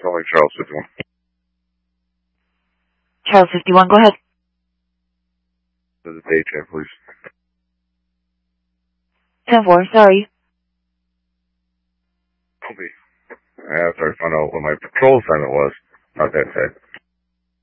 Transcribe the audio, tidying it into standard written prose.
calling Charles 51. Charles 51, go ahead. This is Day-10, please. 10-4, sorry. After I found out what my patrol assignment was, not that said.